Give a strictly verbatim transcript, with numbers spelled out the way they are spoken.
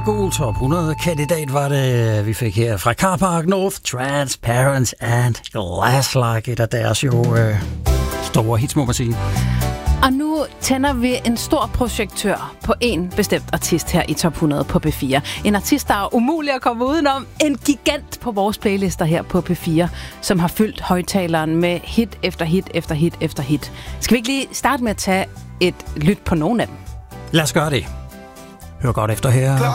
God top hundrede kandidat var det, vi fik her fra Carpark North, Transparent and Glass-like, et af deres jo øh, store hits, må man sige. Og nu tænder vi en stor projektør på en bestemt artist her i top hundrede på P fire. En artist, der er umulig at komme udenom. En gigant på vores playlister her på P fire, som har fyldt højtaleren med hit efter hit efter hit efter hit. Skal vi ikke lige starte med at tage et lyt på nogen af dem? Lad os gøre det. Hør godt efter her.